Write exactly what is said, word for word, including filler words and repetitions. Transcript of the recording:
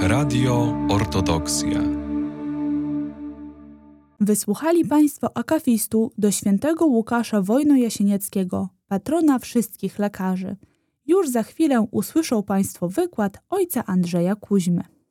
Radio Ortodoksja. Wysłuchali Państwo akafistu do świętego Łukasza Wojno-Jasienieckiego, patrona wszystkich lekarzy. Już za chwilę usłyszą Państwo wykład ojca Andrzeja Kuźmy.